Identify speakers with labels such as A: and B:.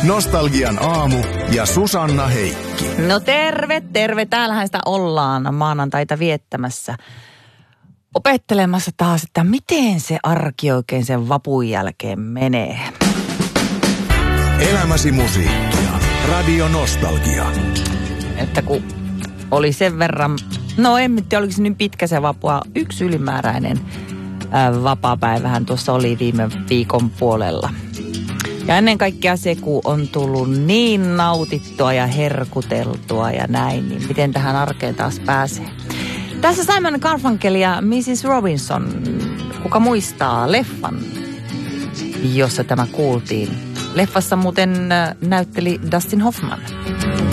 A: Nostalgian aamu ja Susanna Heikki.
B: No terve. Täällähän sitä ollaan maanantaita viettämässä. Opettelemassa taas, että miten se arki oikein sen vapun jälkeen menee.
A: Elämäsi musiikkia. Radio Nostalgia.
B: Että kun oli sen verran, no en tiedä oliko se niin pitkä se vapua, yksi ylimääräinen vapaapäivähän tuossa oli viime viikon puolella. Ja ennen kaikkea se, kun on tullut niin nautittua ja herkuteltua ja näin, niin miten tähän arkeen taas pääsee. Tässä Simon Garfunkel ja Mrs. Robinson, kuka muistaa leffan, jossa tämä kuultiin. Leffassa muuten näytteli Dustin Hoffman.